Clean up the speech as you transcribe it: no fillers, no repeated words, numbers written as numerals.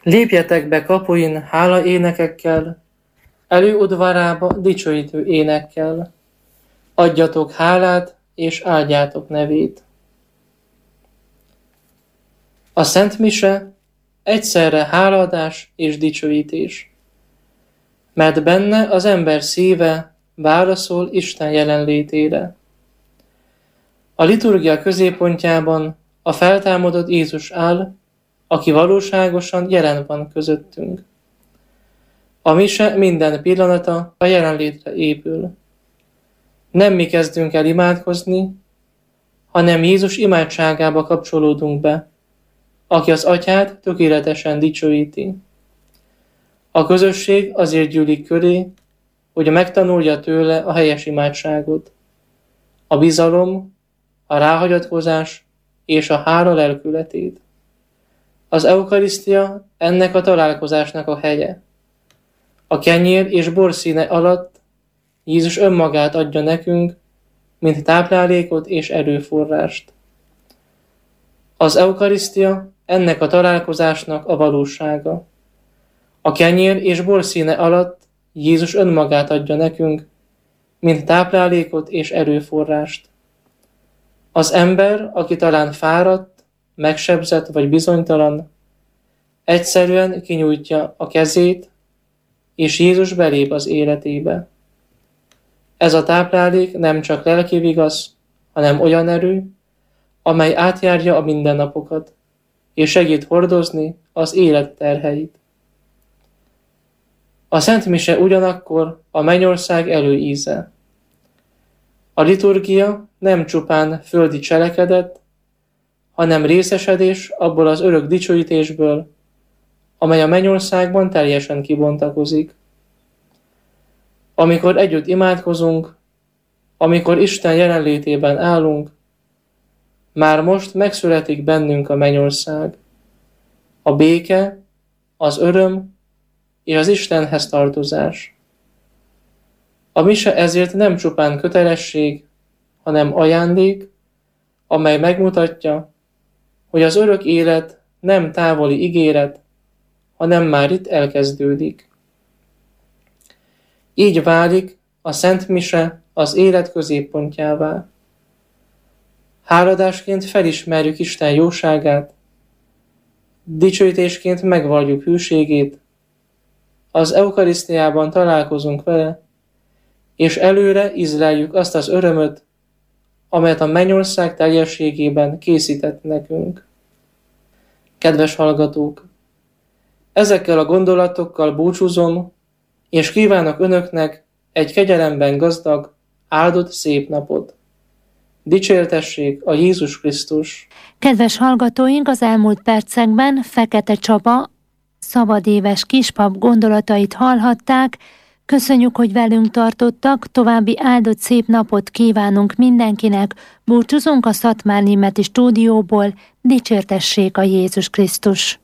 Lépjetek be kapuin hála énekekkel, előudvarába dicsőítő énekkel. Adjatok hálát és áldjátok nevét. A Szent Mise egyszerre hálaadás és dicsőítés, mert benne az ember szíve válaszol Isten jelenlétére. A liturgia középpontjában a feltámadott Jézus áll, aki valóságosan jelen van közöttünk. A mise minden pillanata a jelenlétre épül. Nem mi kezdünk el imádkozni, hanem Jézus imádságába kapcsolódunk be, aki az Atyát tökéletesen dicsőíti. A közösség azért gyűlik köré, hogy megtanulja tőle a helyes imádságot, a bizalom, a ráhagyatkozás és a hála lelkületét. Az eukarisztia ennek a találkozásnak a helye. A kenyér és bor színe alatt Jézus önmagát adja nekünk, mint táplálékot és erőforrást. Az eukarisztia ennek a találkozásnak a valósága. A kenyér és bor színe alatt Jézus önmagát adja nekünk, mint táplálékot és erőforrást. Az ember, aki talán fáradt, megsebzett vagy bizonytalan, egyszerűen kinyújtja a kezét, és Jézus belép az életébe. Ez a táplálék nem csak lelki vigasz, hanem olyan erő, amely átjárja a mindennapokat, és segít hordozni az élet terheit. A Szent Mise ugyanakkor a mennyország előíze. A liturgia nem csupán földi cselekedet, hanem részesedés abból az örök dicsőítésből, amely a mennyországban teljesen kibontakozik. Amikor együtt imádkozunk, amikor Isten jelenlétében állunk, már most megszületik bennünk a mennyország, a béke, az öröm és az Istenhez tartozás. A mise ezért nem csupán kötelesség, hanem ajándék, amely megmutatja, hogy az örök élet nem távoli ígéret, hanem már itt elkezdődik. Így válik a Szent Mise az élet középpontjává. Háladásként felismerjük Isten jóságát, dicsőítésként megvalljuk hűségét, az eukarisztiában találkozunk vele, és előre ízleljük azt az örömöt, amelyet a mennyország teljességében készített nekünk. Kedves hallgatók! Ezekkel a gondolatokkal búcsúzom, és kívánok önöknek egy kegyelemben gazdag, áldott szép napot. Dicsértessék a Jézus Krisztus! Kedves hallgatóink, az elmúlt percekben Fekete Csaba, szabadéves kispap gondolatait hallhatták. Köszönjük, hogy velünk tartottak, további áldott szép napot kívánunk mindenkinek. Búcsúzunk a Szatmárnémeti stúdióból, dicsértessék a Jézus Krisztus!